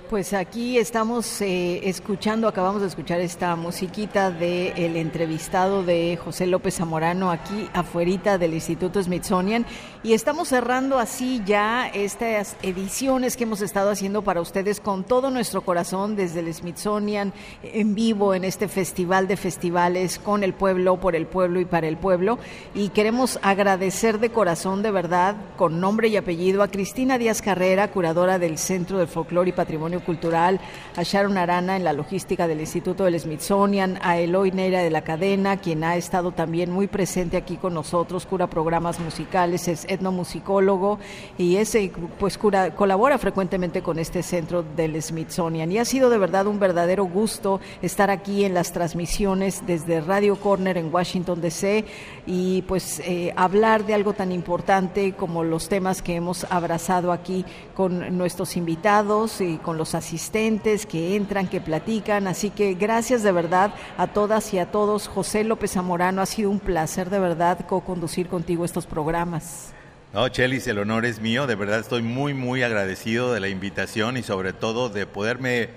Pues aquí estamos acabamos de escuchar esta musiquita del entrevistado de José López Zamorano aquí afuerita del Instituto Smithsonian, y estamos cerrando así ya estas ediciones que hemos estado haciendo para ustedes con todo nuestro corazón desde el Smithsonian en vivo en este festival de festivales con el pueblo, por el pueblo y para el pueblo, y queremos agradecer de corazón, de verdad, con nombre y apellido, a Cristina Díaz Carrera, curadora del Centro de Folclore y Patrimonio Cultural, a Sharon Arana en la logística del Instituto del Smithsonian, a Eloy Neira de la Cadena, quien ha estado también muy presente aquí con nosotros, cura programas musicales, es etnomusicólogo y colabora frecuentemente con este centro del Smithsonian, y ha sido de verdad un verdadero gusto estar aquí en las transmisiones desde Radio Corner en Washington DC y pues hablar de algo tan importante como los temas que hemos abrazado aquí con nuestros invitados y con los asistentes que entran, que platican. Así que gracias de verdad a todas y a todos. José López Zamorano, ha sido un placer de verdad co-conducir contigo estos programas. No, Chelis, el honor es mío, de verdad estoy muy, muy agradecido de la invitación y sobre todo de poderme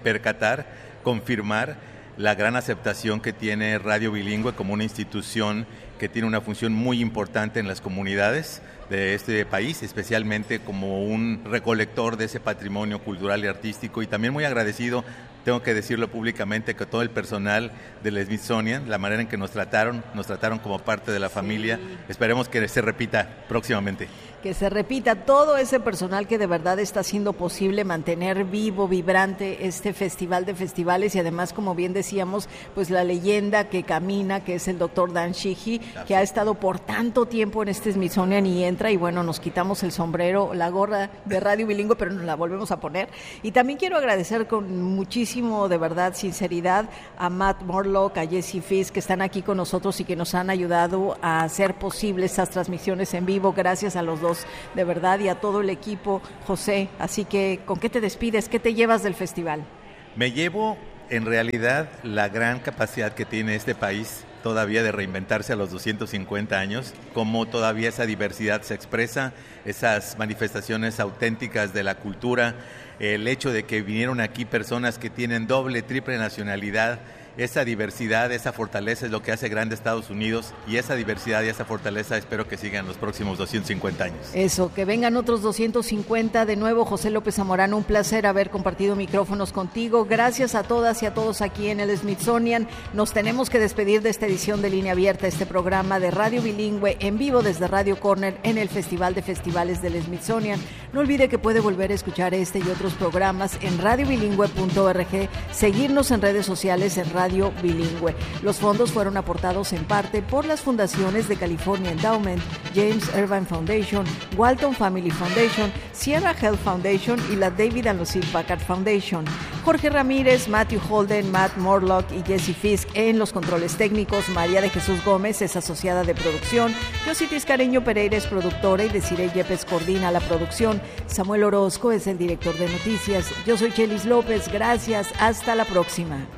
confirmar la gran aceptación que tiene Radio Bilingüe como una institución que tiene una función muy importante en las comunidades de este país, especialmente como un recolector de ese patrimonio cultural y artístico, y también muy agradecido, tengo que decirlo públicamente, que todo el personal del Smithsonian, la manera en que nos trataron como parte de la familia, esperemos que se repita próximamente. Que se repita todo ese personal que de verdad está haciendo posible mantener vivo, vibrante este festival de festivales, y además, como bien decíamos, pues la leyenda que camina, que es el doctor Dan Sheehy, que ha estado por tanto tiempo en este Smithsonian y entra, y bueno, nos quitamos el sombrero, la gorra de Radio Bilingüe, pero nos la volvemos a poner. Y también quiero agradecer con muchísimo, de verdad, sinceridad, a Matt Morlock, a Jesse Fisk, que están aquí con nosotros y que nos han ayudado a hacer posible estas transmisiones en vivo. Gracias a los dos, de verdad, y a todo el equipo, José. Así que, ¿con qué te despides? ¿Qué te llevas del festival? Me llevo, en realidad, la gran capacidad que tiene este país todavía de reinventarse a los 250 años, cómo todavía esa diversidad se expresa, esas manifestaciones auténticas de la cultura, el hecho de que vinieron aquí personas que tienen doble, triple nacionalidad. Esa diversidad, esa fortaleza es lo que hace grande Estados Unidos, y esa diversidad y esa fortaleza espero que sigan los próximos 250 años. Eso, que vengan otros 250. De nuevo, José López Zamorano, un placer haber compartido micrófonos contigo. Gracias a todas y a todos aquí en el Smithsonian. Nos tenemos que despedir de esta edición de Línea Abierta, este programa de Radio Bilingüe en vivo desde Radio Corner en el Festival de Festivales del Smithsonian. No olvide que puede volver a escuchar este y otros programas en radiobilingüe.org, seguirnos en redes sociales en Radio Bilingüe. Los fondos fueron aportados en parte por las fundaciones de California Endowment, James Irvine Foundation, Walton Family Foundation, Sierra Health Foundation y la David and Lucille Packard Foundation. Jorge Ramírez, Matthew Holden, Matt Morlock y Jesse Fisk en los controles técnicos. María de Jesús Gómez es asociada de producción. Yositis Careño Pereira es productora y Desiree Yepes coordina la producción. Samuel Orozco es el director de noticias. Yo soy Chelis López. Gracias. Hasta la próxima.